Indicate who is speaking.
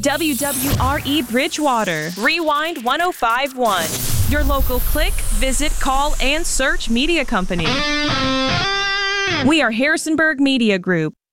Speaker 1: WWRE Bridgewater, Rewind 105.1. Your local click, visit, call, and search media company. We are Harrisonburg Media Group.